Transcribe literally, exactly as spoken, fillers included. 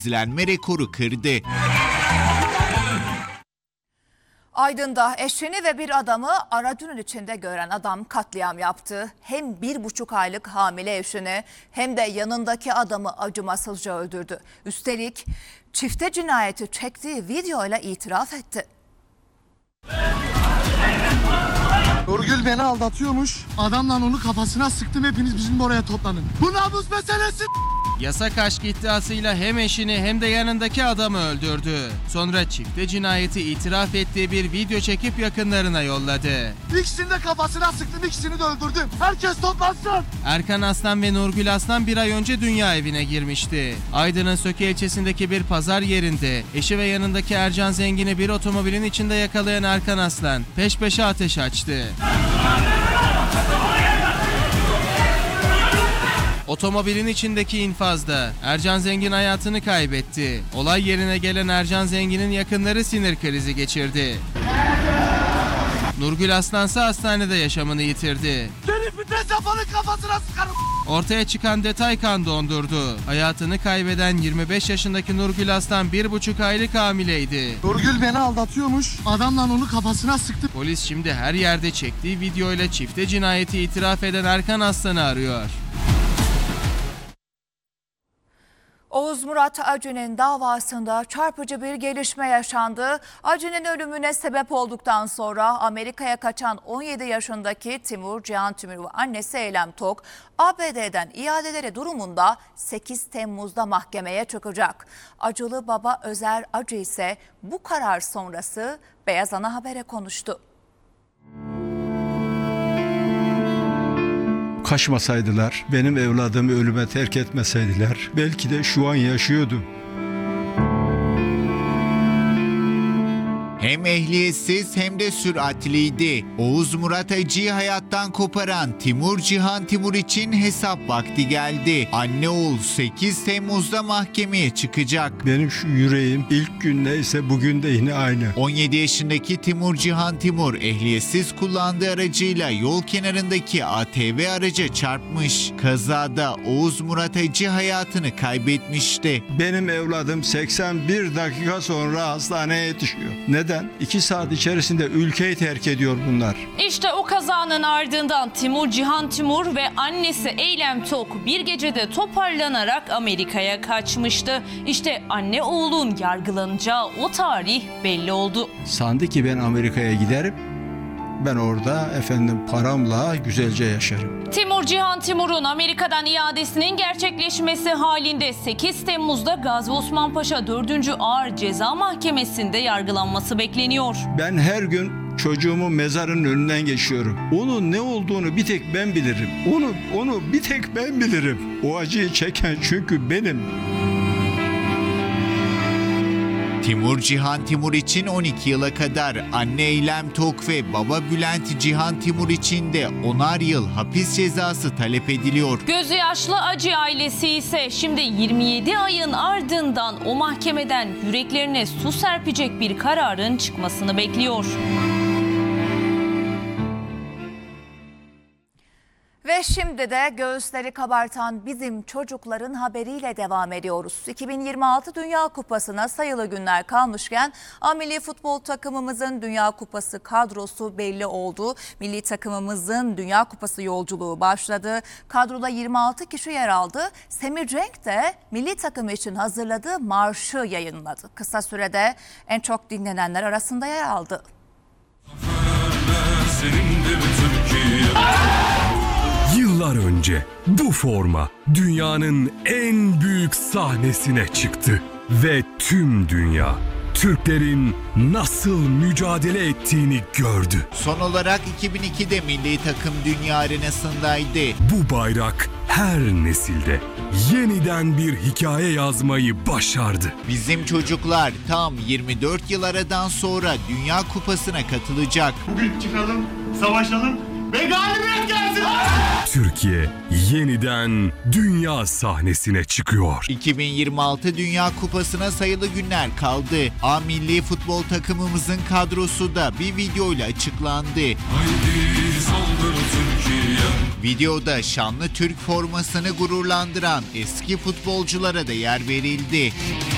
izlenme rekoru kırdı. Aydın'da eşini ve bir adamı aracının içinde gören adam katliam yaptı. Hem bir buçuk aylık hamile eşini hem de yanındaki adamı acımasızca öldürdü. Üstelik çifte cinayeti çektiği videoyla itiraf etti. Nurgül beni aldatıyormuş. Adamla onu kafasına sıktım, hepiniz bizim oraya toplanın. Bu namus meselesi. Yasak aşk iddiasıyla hem eşini hem de yanındaki adamı öldürdü. Sonra çifte cinayeti itiraf ettiği bir video çekip yakınlarına yolladı. İkisini de kafasına sıktım, ikisini de öldürdüm. Herkes toplansın. Erkan Aslan ve Nurgül Aslan bir ay önce dünya evine girmişti. Aydın'ın Söke ilçesindeki bir pazar yerinde eşi ve yanındaki Ercan Zengin'i bir otomobilin içinde yakalayan Erkan Aslan peş peşe ateş açtı. Otomobilin içindeki infazda Ercan Zengin hayatını kaybetti. Olay yerine gelen Ercan Zengin'in yakınları sinir krizi geçirdi. Nurgül Aslan ise hastanede yaşamını yitirdi. Seni fites yapanın kafasına sıkarım. Ortaya çıkan detay kan dondurdu. Hayatını kaybeden yirmi beş yaşındaki Nurgül Aslan bir buçuk aylık hamileydi. Nurgül beni aldatıyormuş. Adamla onu kafasına sıktım. Polis şimdi her yerde çektiği videoyla çifte cinayeti itiraf eden Erkan Aslan'ı arıyor. Oğuz Murat Acı'nın davasında çarpıcı bir gelişme yaşandı. Acı'nın ölümüne sebep olduktan sonra Amerika'ya kaçan on yedi yaşındaki Timur Cihan Timur ve annesi Eylem Tok, A B D'den iadeleri durumunda sekiz Temmuz'da mahkemeye çıkacak. Acılı baba Özer Acı ise bu karar sonrası Beyaz Ana Haber'e konuştu. Kaçmasaydılar, benim evladımı ölüme terk etmeseydiler, belki de şu an yaşıyordum. Hem ehliyetsiz hem de süratliydi. Oğuz Murat Acı'yı hayattan koparan Timur Cihan Timur için hesap vakti geldi. Anne oğul sekiz Temmuz'da mahkemeye çıkacak. Benim şu yüreğim ilk gün neyse bugün de yine aynı. on yedi yaşındaki Timur Cihan Timur ehliyetsiz kullandığı aracıyla yol kenarındaki A T V araca çarpmış. Kazada Oğuz Murat Acı hayatını kaybetmişti. Benim evladım seksen bir dakika sonra hastaneye yetişiyor. Neden? İki saat içerisinde ülkeyi terk ediyor bunlar. İşte o kazanın ardından Timur Cihan Timur ve annesi Eylem Tok bir gecede toparlanarak Amerika'ya kaçmıştı. İşte anne oğlun yargılanacağı o tarih belli oldu. Sandı ki ben Amerika'ya giderim. Ben orada efendim paramla güzelce yaşarım. Timur Cihan Timur'un Amerika'dan iadesinin gerçekleşmesi halinde sekiz Temmuz'da Gazi Osman Paşa dördüncü Ağır Ceza Mahkemesi'nde yargılanması bekleniyor. Ben her gün çocuğumun mezarının önünden geçiyorum. Onun ne olduğunu bir tek ben bilirim. Onu onu bir tek ben bilirim. O acıyı çeken çünkü benim. Timur Cihan Timur için on iki yıla kadar, anne Eylem Tok ve baba Bülent Cihan Timur için de onar yıl hapis cezası talep ediliyor. Gözü yaşlı Acı ailesi ise şimdi yirmi yedi ayın ardından o mahkemeden yüreklerine su serpecek bir kararın çıkmasını bekliyor. Ve şimdi de göğüsleri kabartan bizim çocukların haberiyle devam ediyoruz. iki bin yirmi altı Dünya Kupası'na sayılı günler kalmışken A Milli Futbol takımımızın Dünya Kupası kadrosu belli oldu. Milli takımımızın Dünya Kupası yolculuğu başladı. Kadroda yirmi altı kişi yer aldı. Semih Cenk de milli takım için hazırladığı marşı yayınladı. Kısa sürede en çok dinlenenler arasında yer aldı. Yıllar önce bu forma dünyanın en büyük sahnesine çıktı ve tüm dünya Türklerin nasıl mücadele ettiğini gördü. Son olarak iki bin ikide milli takım dünya arenasındaydı. Bu bayrak her nesilde yeniden bir hikaye yazmayı başardı. Bizim çocuklar tam yirmi dört yıl aradan sonra Dünya Kupası'na katılacak. Bugün çıkalım, savaşalım ve galibiyet gelsin. Türkiye yeniden dünya sahnesine çıkıyor. iki bin yirmi altı Dünya Kupası'na sayılı günler kaldı. A Milli Futbol takımımızın kadrosu da bir videoyla açıklandı. Haydi saldır Türkiye. Videoda şanlı Türk formasını gururlandıran eski futbolculara da yer verildi.